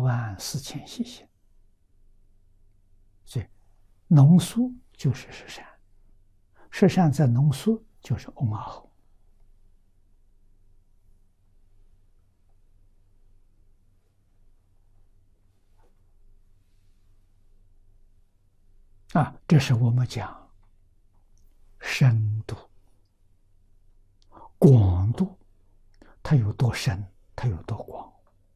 84000细心。所以，浓缩就是十善，十善在浓缩就是嗡阿吽。这是我们讲深度、广度，它有多深，它有多广。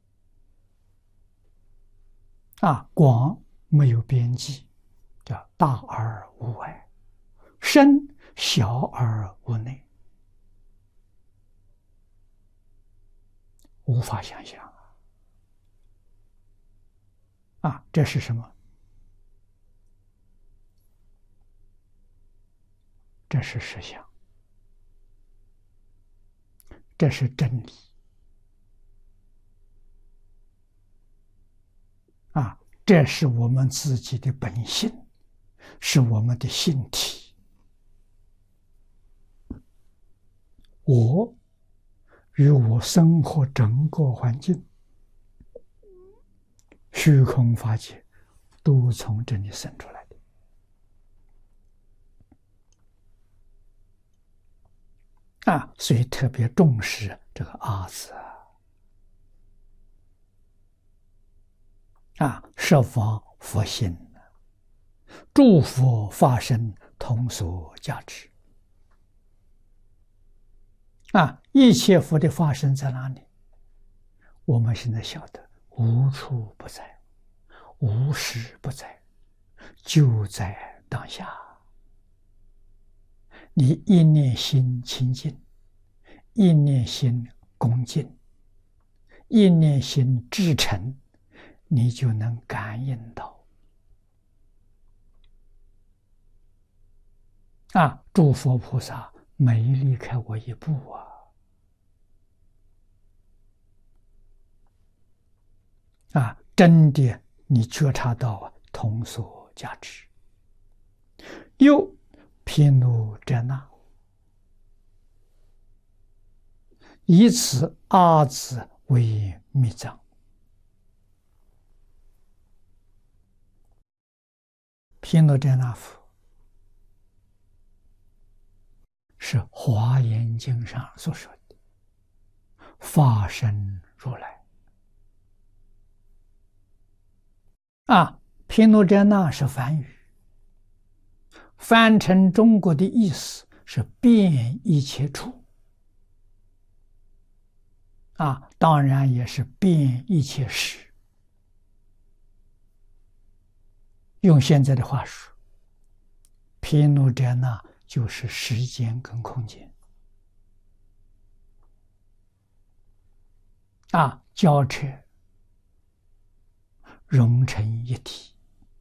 广没有边际，叫大而无外；深小而无内，无法想象这是什么？这是实相，这是真理这是我们自己的本性，是我们的性体。我与我生活整个环境、虚空法界都从这里生出来的所以特别重视这个阿字设法佛心，诸佛法身同所加持一切佛的法身在哪里？我们现在晓得，无处不在，无时不在，就在当下。你一念心清净，一念心恭敬，一念心至诚，你就能感应到诸佛菩萨没离开我一步真的你觉察到同所加持。又毗卢遮那，以此阿字为密藏。毗卢遮那佛是《华严经》上所说的法身如来毗卢遮那是梵语，翻成中国的意思是遍一切处当然也是遍一切时。用现在的话说，毗卢遮那就是时间跟空间交扯融成一体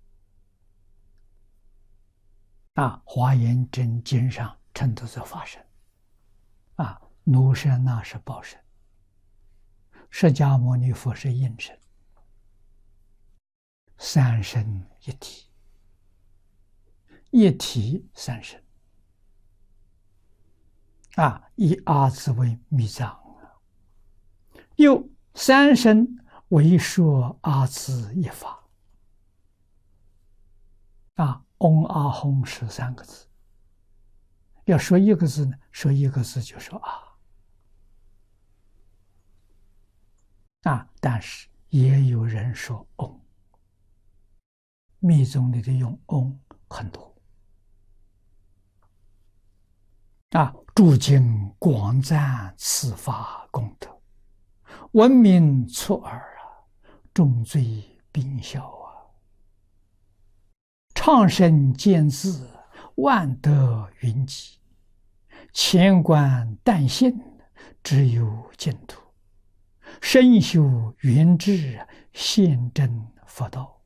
华严真经上称作是法身奴舍那是报身，释迦牟尼佛是应身，三身一体，一体三身以阿字为密藏又三身为说阿字一法嗡阿吽是3个字，要说一个字呢，说一个字就说但是也有人说嗡，密宗里的用嗡很多诸经广赞此法功德，闻名触耳重罪宾效畅声见字，万德云集，千观但现，只有净土，深修圆智，现真佛道。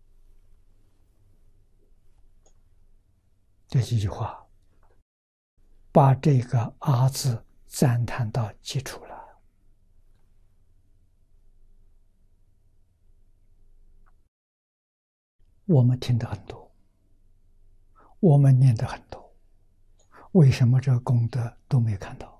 这几句话把这个阿字赞叹到基础了。我们听得很多，我们念得很多，为什么这个功德都没看到？